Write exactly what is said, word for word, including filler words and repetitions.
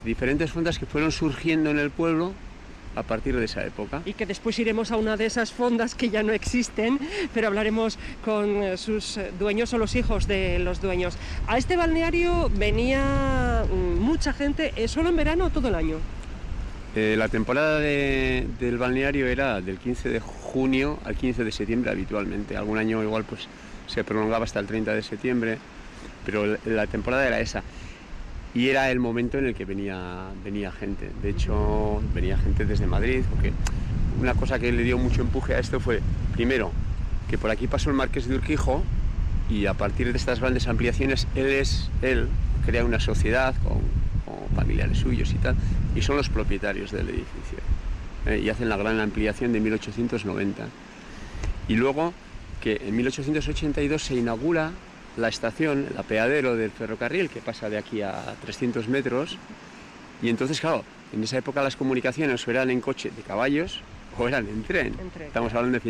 Diferentes fondas que fueron surgiendo en el pueblo a partir de esa época. Y que después iremos a una de esas fondas que ya no existen, pero hablaremos con sus dueños o los hijos de los dueños. A este balneario venía mucha gente, ¿solo en verano o todo el año? Eh, la temporada de, del balneario era del quince de junio al quince de septiembre habitualmente. Algún año igual pues se prolongaba hasta el treinta de septiembre, pero la temporada era esa. Y era el momento en el que venía, venía gente. De hecho, venía gente desde Madrid, porque una cosa que le dio mucho empuje a esto fue, primero, que por aquí pasó el Marqués de Urquijo y a partir de estas grandes ampliaciones, él, es, él crea una sociedad con, con familiares suyos y tal, y son los propietarios del edificio. Eh, y hacen la gran ampliación de mil ochocientos noventa. Y luego, que en mil ochocientos ochenta y dos se inaugura la estación, el apeadero del ferrocarril, que pasa de aquí a trescientos metros, y entonces, claro, en esa época las comunicaciones o eran en coche de caballos o eran en tren. En tren. Estamos hablando de